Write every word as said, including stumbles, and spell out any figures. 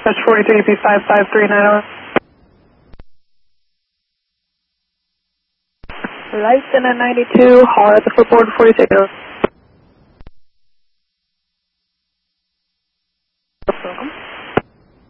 That's forty-three P five five three nine zero. Lights in at ninety-two, hard at the footboard forty-six.